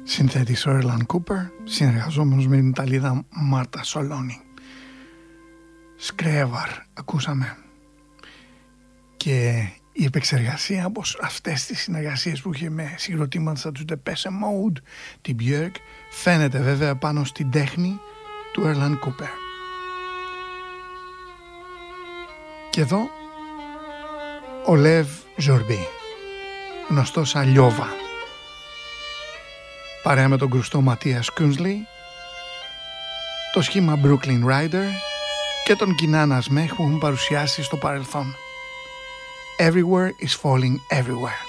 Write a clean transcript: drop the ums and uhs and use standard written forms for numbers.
Συνθέτης ο Έρλαν Κούπερ, συνεργαζόμενος με την Ιταλίδα Μάρτα Σολόνι. Σκρέβαρ ακούσαμε. Και η επεξεργασία από αυτές τις συνεργασίες που είχε με συγκροτήματα σαν τους Depeche Mode, την Björk, φαίνεται βέβαια πάνω στην τέχνη του Έρλαν Κούπερ. Και εδώ ο Λεβ Ζορμπί, γνωστός σαν Λιώβα, παρέα με τον κρουστό Ματίας Κούνσλι, το σχήμα Brooklyn Rider και τον Κινάνα Σμέχ που έχουν παρουσιάσει στο παρελθόν. Everywhere is falling everywhere.